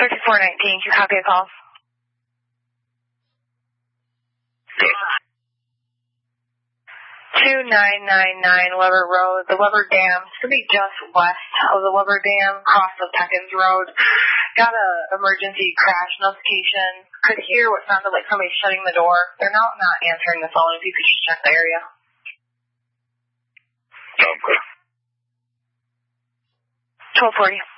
3419, can you copy a call? 2999 Weber Road, the Weber Dam. It's going to be just west of the Weber Dam, across the Peckins Road. Got an emergency crash notification. Could hear what sounded like somebody shutting the door. They're not answering the phone. If you could just check the area. Okay. 1240.